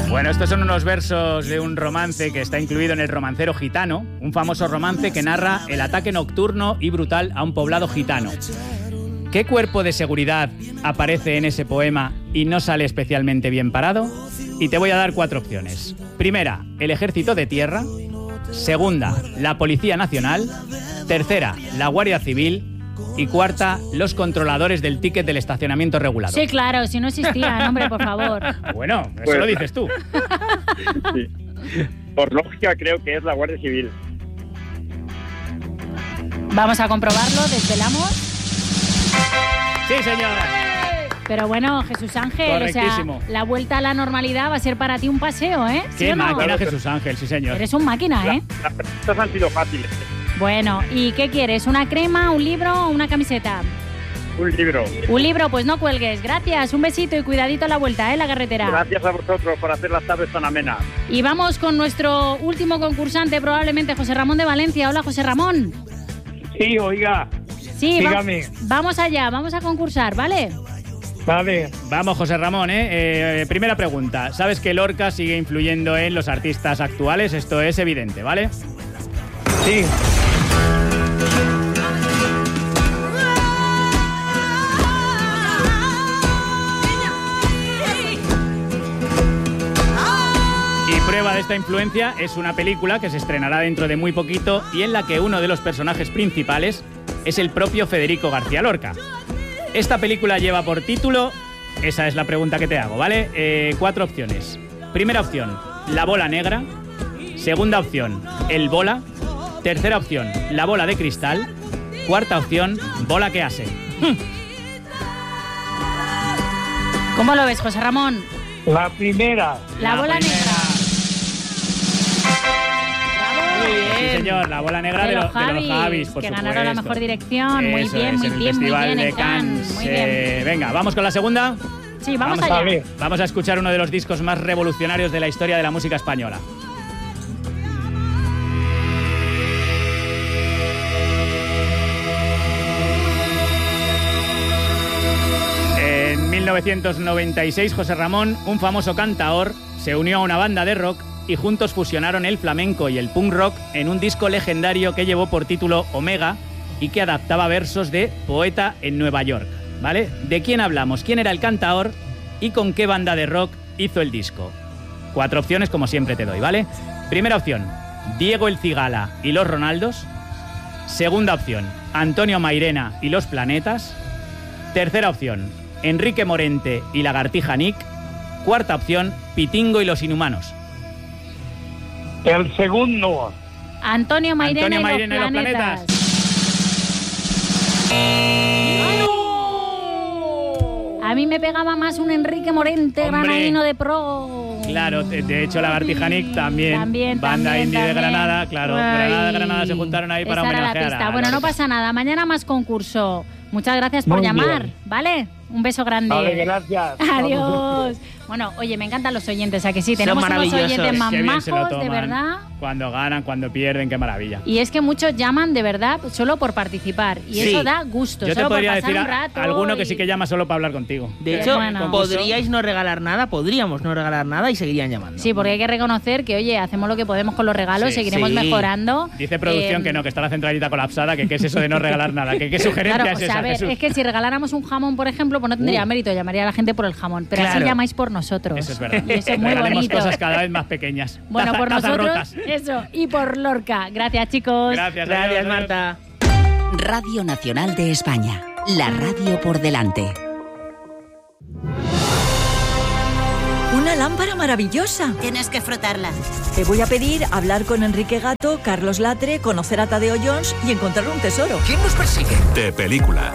Bueno, estos son unos versos de un romance que está incluido en El romancero gitano, un famoso romance que narra el ataque nocturno y brutal a un poblado gitano. ¿Qué cuerpo de seguridad aparece en ese poema y no sale especialmente bien parado? Y te voy a dar 4 opciones. Primera, el Ejército de Tierra. Segunda, la Policía Nacional. Tercera, la Guardia Civil. Y cuarta, los controladores del ticket del estacionamiento regulado. Sí, claro, si no existía, hombre, por favor. Bueno, eso lo dices tú. Sí. Por lógica creo que es la Guardia Civil. Vamos a comprobarlo, desvelamos. Sí, señora. Pero bueno, Jesús Ángel, o sea, la vuelta a la normalidad va a ser para ti un paseo, ¿eh? ¿Sí Qué o no? máquina, Jesús Ángel, sí, señor. Eres un máquina, ¿eh? Las preguntas han sido fáciles. Bueno, ¿y qué quieres? ¿Una crema, un libro o una camiseta? Un libro. Un libro, pues no cuelgues. Gracias, un besito y cuidadito a la vuelta, ¿eh? La carretera. Gracias a vosotros por hacer las tardes tan amenas. Y vamos con nuestro último concursante, probablemente José Ramón de Valencia. Hola, José Ramón. Sí, oiga. Sí, dígame. Vamos allá, vamos a concursar, ¿vale? Vale. Vamos, José Ramón, primera pregunta. ¿Sabes que Lorca sigue influyendo en los artistas actuales? Esto es evidente, ¿vale? Sí. Y prueba de esta influencia es una película que se estrenará dentro de muy poquito y en la que uno de los personajes principales es el propio Federico García Lorca. Esta película lleva por título... Esa es la pregunta que te hago, ¿vale? 4 opciones. Primera opción, La bola negra. Segunda opción, El bola. Tercera opción, La bola de cristal. Cuarta opción, Bola que ase. ¿Cómo lo ves, José Ramón? La primera. La bola negra. Sí, señor, La bola negra de los Javis, por que supuesto. ganaron la mejor dirección. Muy Eso bien, es, muy en el bien, muy Festival bien, de en Cannes. Muy bien. Venga, ¿vamos con la segunda? Sí, vamos allá. Vamos a escuchar uno de los discos más revolucionarios de la historia de la música española. En 1996, José Ramón, un famoso cantaor, se unió a una banda de rock y juntos fusionaron el flamenco y el punk rock en un disco legendario que llevó por título Omega y que adaptaba versos de Poeta en Nueva York, ¿vale? ¿De quién hablamos? ¿Quién era el cantaor y con qué banda de rock hizo el disco? 4 opciones, como siempre te doy, ¿vale? Primera opción, Diego el Cigala y los Ronaldos. Segunda opción, Antonio Mairena y los Planetas. Tercera opción, Enrique Morente y Lagartija Nick. Cuarta opción, Pitingo y los Inhumanos. El segundo. Antonio Mairena y los Planetas. A mí me pegaba más un Enrique Morente, granadino de pro. Claro, de hecho Lagartija Nick también banda indie de Granada, claro. Granada se juntaron ahí para homenajear a... Bueno, no pasa nada, mañana más concurso. Muchas gracias por llamar, ¿vale? Un beso grande. Vale, gracias. Adiós. Bueno, oye, me encantan los oyentes, ¿a que sí? Tenemos unos oyentes más majos, de verdad. Cuando ganan, cuando pierden, qué maravilla. Y es que muchos llaman de verdad solo por participar. Y eso da gusto. Yo solo te podría por pasar decir un rato alguno que sí que llama solo para hablar contigo. De hecho, podríamos no regalar nada y seguirían llamando. Sí, porque hay que reconocer que, oye, hacemos lo que podemos con los regalos, seguiremos mejorando. Dice producción que no, que está la centralita colapsada, que qué es eso de no regalar nada, que qué sugerencia claro, es esa, a ver, Jesús. es que si regaláramos un jamón, por ejemplo, pues no tendría mérito, llamaría a la gente por el jamón. Pero así llamáis por nosotros. Eso es verdad. Y eso es muy bonito. Cosas cada vez más pequeñas. Bueno, por nosotros, rotas. eso. Y por Lorca. Gracias, chicos. Gracias, Marta. Radio Nacional de España. La radio por delante. Una lámpara maravillosa. Tienes que frotarla. Te voy a pedir hablar con Enrique Gato, Carlos Latre, conocer a Tadeo Jones y encontrar un tesoro. ¿Quién nos persigue? De película.